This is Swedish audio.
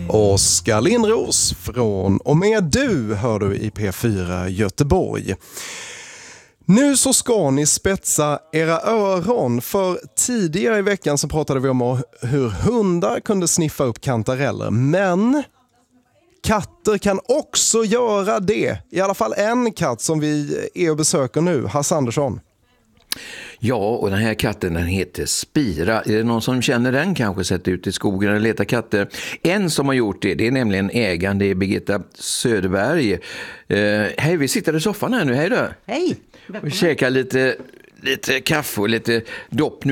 Oskar Lindros från Och med du hör du i P4 Göteborg. Nu så ska ni spetsa era öron, för tidigare i veckan så pratade vi om hur hundar kunde sniffa upp kantareller, men katter kan också göra det. I alla fall en katt som vi är och besöker nu, Hasse Andersson. Ja, och den här katten den heter Spira. Är det någon som känner den, kanske sett ut i skogen och letar katter? En som har gjort det är nämligen ägaren, det är Birgitta Söderberg. Hej, vi sitter i soffan här nu, hej då. Hej. Och käkar lite kaffe och lite dopp.